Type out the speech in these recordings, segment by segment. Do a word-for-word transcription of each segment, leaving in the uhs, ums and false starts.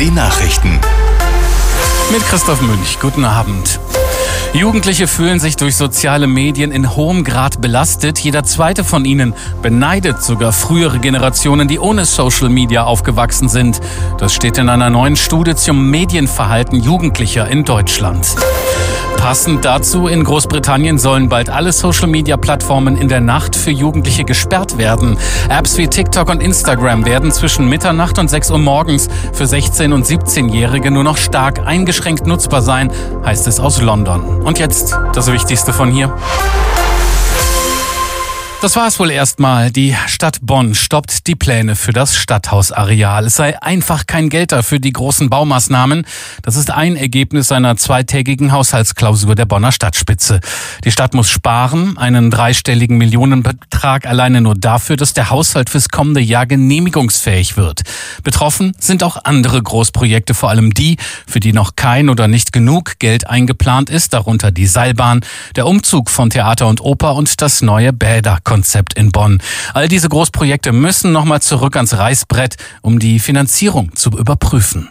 Die Nachrichten. Mit Christoph Münch. Guten Abend. Jugendliche fühlen sich durch soziale Medien in hohem Grad belastet. Jeder zweite von ihnen beneidet sogar frühere Generationen, die ohne Social Media aufgewachsen sind. Das steht in einer neuen Studie zum Medienverhalten Jugendlicher in Deutschland. Passend dazu, in Großbritannien sollen bald alle Social-Media-Plattformen in der Nacht für Jugendliche gesperrt werden. Apps wie TikTok und Instagram werden zwischen Mitternacht und sechs Uhr morgens für sechzehn- und siebzehnjährige nur noch stark eingeschränkt nutzbar sein, heißt es aus London. Und jetzt das Wichtigste von hier. Das war es wohl erstmal. Die Stadt Bonn stoppt die Pläne für das Stadthausareal. Es sei einfach kein Geld da für die großen Baumaßnahmen. Das ist ein Ergebnis einer zweitägigen Haushaltsklausur der Bonner Stadtspitze. Die Stadt muss sparen, einen dreistelligen Millionenbetrag alleine nur dafür, dass der Haushalt fürs kommende Jahr genehmigungsfähig wird. Betroffen sind auch andere Großprojekte, vor allem die, für die noch kein oder nicht genug Geld eingeplant ist, darunter die Seilbahn, der Umzug von Theater und Oper und das neue Bäder Konzept in Bonn. All diese Großprojekte müssen nochmal zurück ans Reißbrett, um die Finanzierung zu überprüfen.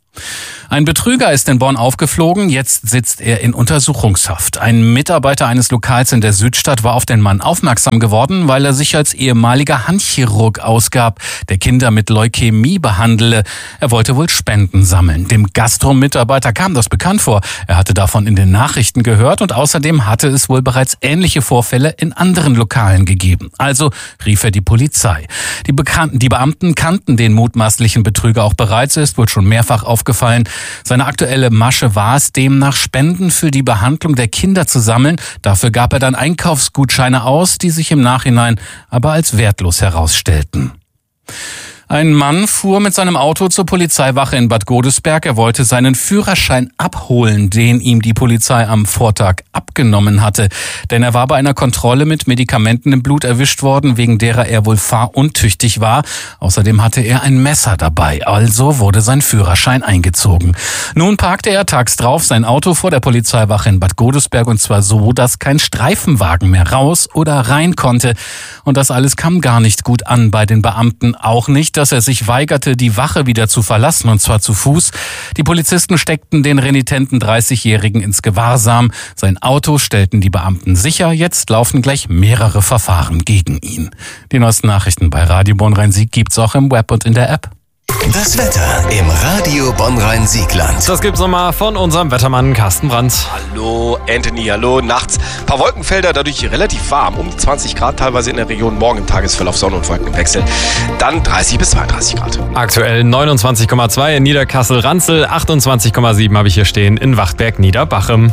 Ein Betrüger ist in Bonn aufgeflogen, jetzt sitzt er in Untersuchungshaft. Ein Mitarbeiter eines Lokals in der Südstadt war auf den Mann aufmerksam geworden, weil er sich als ehemaliger Handchirurg ausgab, der Kinder mit Leukämie behandele. Er wollte wohl Spenden sammeln. Dem Gastro-Mitarbeiter kam das bekannt vor. Er hatte davon in den Nachrichten gehört und außerdem hatte es wohl bereits ähnliche Vorfälle in anderen Lokalen gegeben. Also rief er die Polizei. Die, Bekannten, die Beamten kannten den mutmaßlichen Betrüger auch bereits, er ist wohl schon mehrfach aufgefallen. Seine aktuelle Masche war es, demnach Spenden für die Behandlung der Kinder zu sammeln. Dafür gab er dann Einkaufsgutscheine aus, die sich im Nachhinein aber als wertlos herausstellten. Ein Mann fuhr mit seinem Auto zur Polizeiwache in Bad Godesberg. Er wollte seinen Führerschein abholen, den ihm die Polizei am Vortag abgenommen hatte. Denn er war bei einer Kontrolle mit Medikamenten im Blut erwischt worden, wegen derer er wohl fahruntüchtig war. Außerdem hatte er ein Messer dabei. Also wurde sein Führerschein eingezogen. Nun parkte er tags drauf sein Auto vor der Polizeiwache in Bad Godesberg, und zwar so, dass kein Streifenwagen mehr raus oder rein konnte. Und das alles kam gar nicht gut an bei den Beamten, auch nicht, dass er sich weigerte, die Wache wieder zu verlassen, und zwar zu Fuß. Die Polizisten steckten den renitenten dreißigjährigen ins Gewahrsam. Sein Auto stellten die Beamten sicher. Jetzt laufen gleich mehrere Verfahren gegen ihn. Die neuesten Nachrichten bei Radio Bonn-Rhein-Sieg gibt's auch im Web und in der App. Das Wetter im Radio Bonn-Rhein-Siegland. Das gibt's nochmal von unserem Wettermann Carsten Brandt. Hallo Anthony, hallo. Nachts ein paar Wolkenfelder, dadurch relativ warm. Um die zwanzig Grad teilweise in der Region. Morgen im Tagesverlauf Sonne und Wolken im Wechsel. Dann dreißig bis zweiunddreißig Grad. Aktuell neunundzwanzig Komma zwei in Niederkassel-Ranzel, achtundzwanzig Komma sieben habe ich hier stehen in Wachtberg-Niederbachem.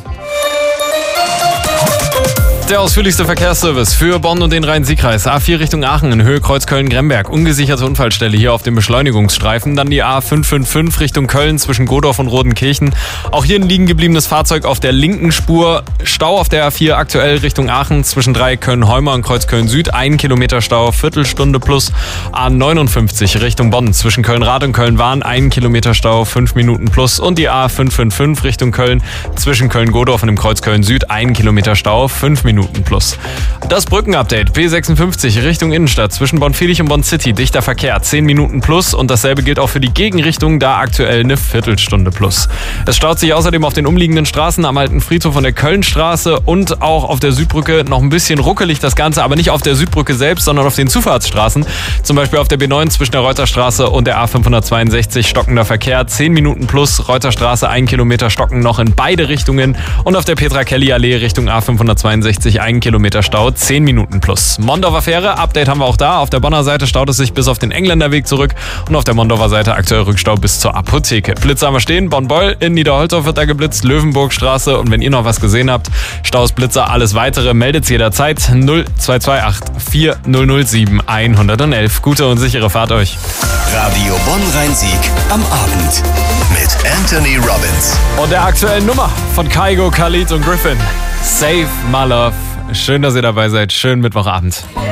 Der ausführlichste Verkehrsservice für Bonn und den Rhein-Sieg-Kreis. A vier Richtung Aachen in Höhe Kreuzköln-Gremberg. Ungesicherte Unfallstelle hier auf dem Beschleunigungsstreifen. Dann die A fünf fünf fünf Richtung Köln zwischen Godorf und Rodenkirchen. Auch hier ein liegen gebliebenes Fahrzeug auf der linken Spur. Stau auf der A vier aktuell Richtung Aachen zwischen Dreieck-Köln-Heumer und Kreuzköln-Süd. Ein Kilometer Stau, Viertelstunde plus. A neunundfünfzig Richtung Bonn zwischen Köln-Rad und Köln-Wahn. Ein Kilometer Stau, fünf Minuten plus. Und die A fünf fünf fünf Richtung Köln zwischen Köln-Godorf und dem Kreuz Köln-Süd. Ein Kilometer Stau, fünf Minuten. Minuten plus. Das Brückenupdate B sechsundfünfzig Richtung Innenstadt zwischen Bonn-Vilich und Bonn-City. Dichter Verkehr, zehn Minuten plus, und dasselbe gilt auch für die Gegenrichtung, da aktuell eine Viertelstunde plus. Es staut sich außerdem auf den umliegenden Straßen am Alten Friedhof von der Kölnstraße und auch auf der Südbrücke noch ein bisschen ruckelig das Ganze, aber nicht auf der Südbrücke selbst, sondern auf den Zufahrtsstraßen. Zum Beispiel auf der B neun zwischen der Reuterstraße und der A fünfhundertzweiundsechzig stockender Verkehr, zehn Minuten plus, Reuterstraße ein Kilometer stocken noch in beide Richtungen, und auf der Petra-Kelly-Allee Richtung A fünfhundertzweiundsechzig ein Kilometer Stau, zehn Minuten plus. Mondorfer Fähre, Update haben wir auch da. Auf der Bonner Seite staut es sich bis auf den Engländerweg zurück und auf der Mondorfer Seite aktuell Rückstau bis zur Apotheke. Blitze haben wir stehen, Bonn-Beul, in Niederholzhof wird da geblitzt, Löwenburgstraße, und wenn ihr noch was gesehen habt, Staus, Blitzer, alles weitere, meldet jederzeit null zwei zwei acht vier null null sieben eins eins eins. Gute und sichere Fahrt euch. Radio Bonn-Rhein-Sieg am Abend mit Anthony Robbins. Und der aktuellen Nummer von Kygo, Khalid und Griffin. Save My Love. Schön, dass ihr dabei seid. Schönen Mittwochabend.